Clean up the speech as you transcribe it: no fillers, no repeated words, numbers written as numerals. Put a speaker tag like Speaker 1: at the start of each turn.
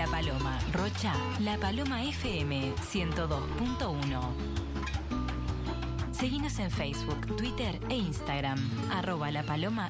Speaker 1: La Paloma, Rocha, La Paloma FM 102.1. Seguinos en Facebook, Twitter e Instagram, @lapaloma